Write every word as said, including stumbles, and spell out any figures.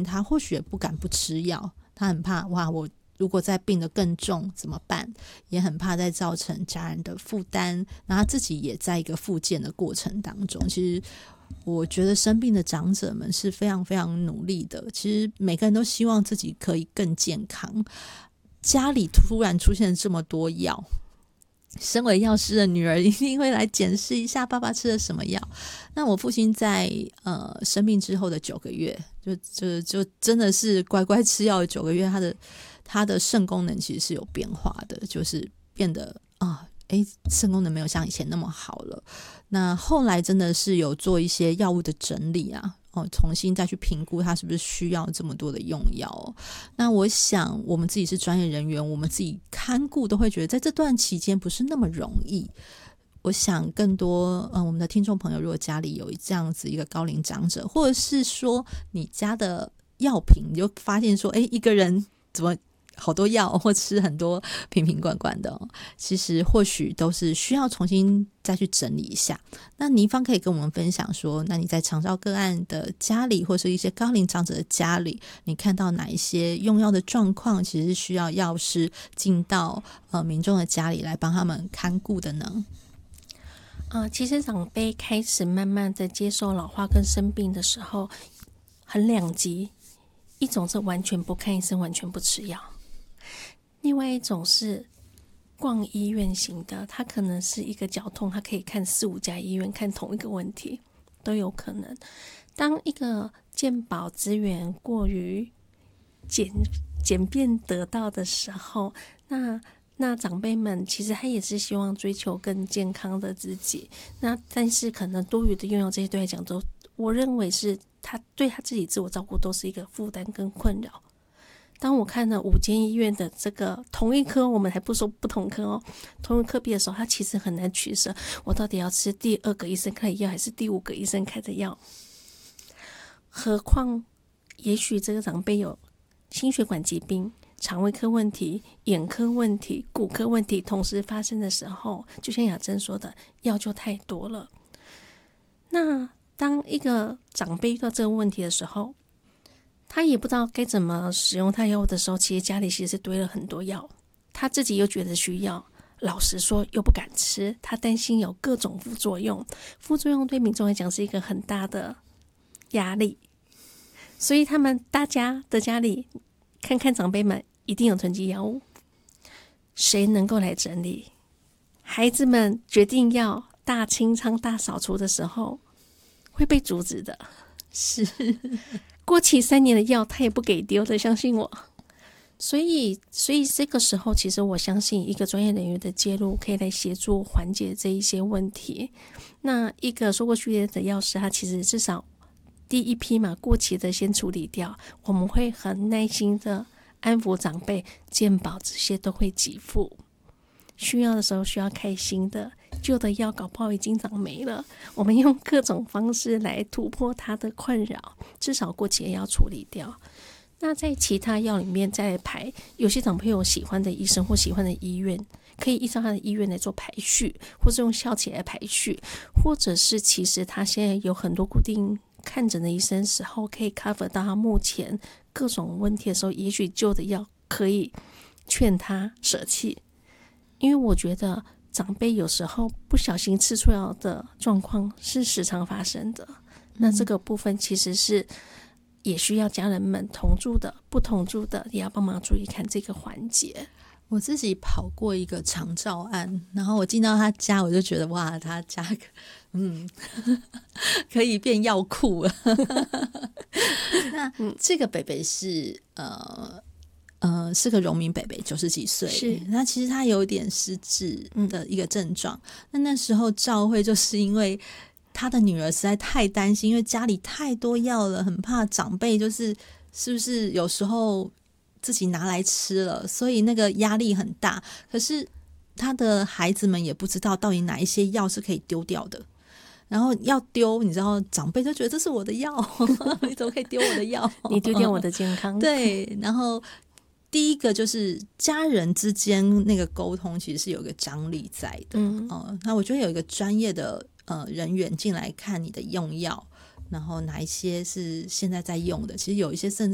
他或许也不敢不吃药，他很怕哇我如果再病得更重怎么办，也很怕再造成家人的负担，然后他自己也在一个复健的过程当中。其实我觉得生病的长者们是非常非常努力的，其实每个人都希望自己可以更健康，家里突然出现这么多药，身为药师的女儿一定会来检视一下爸爸吃了什么药。那我父亲在呃生病之后的九个月，就就就真的是乖乖吃药的九个月，他的他的肾功能其实是有变化的，就是变得啊，诶，肾功能没有像以前那么好了。那后来真的是有做一些药物的整理啊，哦，重新再去评估他是不是需要这么多的用药哦。那我想我们自己是专业人员，我们自己看顾都会觉得在这段期间不是那么容易。我想更多嗯，我们的听众朋友如果家里有这样子一个高龄长者，或者是说你家的药品你就发现说诶，一个人怎么好多药或吃很多瓶瓶罐罐的、哦、其实或许都是需要重新再去整理一下。那倪芳可以跟我们分享说，那你在长照个案的家里或是一些高龄长者的家里，你看到哪一些用药的状况其实是需要药师进到呃民众的家里来帮他们看顾的呢？ 呃，其实长辈开始慢慢的接受老化跟生病的时候很两极，一种是完全不看医生完全不吃药，另外一种是逛医院型的，他可能是一个脚痛，他可以看四五家医院看同一个问题都有可能。当一个健保资源过于简简便得到的时候，那那长辈们其实他也是希望追求更健康的自己，那但是可能多余的用药这些对来讲都，我认为是他对他自己自我照顾都是一个负担跟困扰。当我看了五间医院的这个同一科，我们还不说不同科哦，同一科别的时候，他其实很难取舍，我到底要吃第二个医生开的药还是第五个医生开的药。何况也许这个长辈有心血管疾病、肠胃科问题、眼科问题、骨科问题同时发生的时候，就像雅珍说的，药就太多了。那当一个长辈遇到这个问题的时候，他也不知道该怎么使用他药物的时候，其实家里其实是堆了很多药，他自己又觉得需要，老实说又不敢吃，他担心有各种副作用，副作用对民众来讲是一个很大的压力，所以他们大家的家里看看长辈们一定有囤积药物，谁能够来整理？孩子们决定要大清仓大扫除的时候会被阻止的， 是过期三年的药他也不给丢的，相信我。所以所以这个时候其实我相信一个专业人员的介入可以来协助缓解这一些问题。那一个说过去的药师，他其实至少第一批嘛过期的先处理掉，我们会很耐心的安抚长辈，健保这些都会给付，需要的时候需要开新的，旧的药搞不好已经长没了，我们用各种方式来突破它的困扰，至少过期也要处理掉。那在其他药里面再来排，有些长辈有喜欢的医生或喜欢的医院，可以依照他的医院来做排序，或是用校期来排序，或者是其实他现在有很多固定看诊的医生时候可以 cover 到他目前各种问题的时候，也许旧的药可以劝他舍弃。因为我觉得长辈有时候不小心吃错药的状况是时常发生的，那这个部分其实是也需要家人们同住的不同住的也要帮忙注意看这个环节。 我自己跑过一个长照案，然后我进到他家，我就觉得哇，他家嗯可以变药库了。那这个北北是呃呃是个荣民北北，九十几岁， 是那其实他有点失智的一个症状。那、嗯、那时候照会就是因为他的女儿实在太担心，因为家里太多药了，很怕长辈就是是不是有时候自己拿来吃了，所以那个压力很大。可是他的孩子们也不知道到底哪一些药是可以丢掉的，然后要丢，你知道长辈就觉得这是我的药你怎么可以丢我的药你丢掉我的健康对，然后第一个就是家人之间那个沟通其实是有一个张力在的、嗯呃、那我觉得有一个专业的呃人员进来看你的用药，然后哪一些是现在在用的，其实有一些甚至